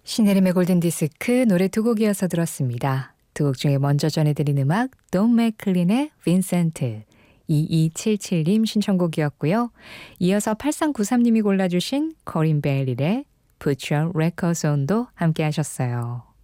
신혜림의 골든디스크 노래 두 곡 이어서 들었습니다. 두 곡 중에 먼저 전해드린 음악 돈 맥클린의 빈센트 2277님 신청곡이었고요. 이어서 8393님이 골라주신 거린 베일의 Put Your Records On도 함께 하셨어요.